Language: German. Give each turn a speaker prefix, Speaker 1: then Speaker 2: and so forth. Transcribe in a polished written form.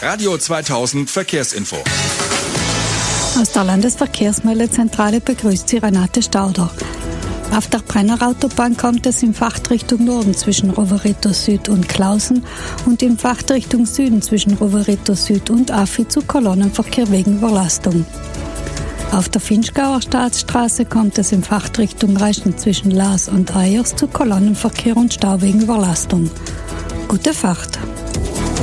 Speaker 1: Radio 2000 Verkehrsinfo.
Speaker 2: Aus der Landesverkehrsmeldezentrale begrüßt Sie Renate Stauder. Auf der Brenner-Autobahn kommt es in Fachrichtung Norden zwischen Rovereto Süd und Klausen und in Fachrichtung Süden zwischen Rovereto Süd und Affi zu Kolonnenverkehr wegen Überlastung. Auf der Finchgauer Staatsstraße kommt es in Fachrichtung Reichen zwischen Laas und Eyers zu Kolonnenverkehr und Stau wegen Überlastung. Gute Fahrt!